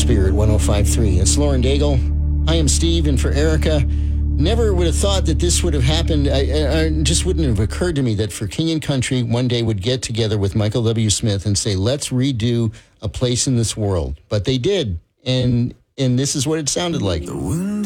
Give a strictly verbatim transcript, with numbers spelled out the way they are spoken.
Atmosphere at one oh five point three. It's Lauren Daigle. I am Steve, and for Erica, never would have thought that this would have happened. I, I, I just wouldn't have occurred to me that For King and Country one day would get together with Michael W. Smith and say, let's redo A Place in This World. But they did, and and this is what it sounded like. The wind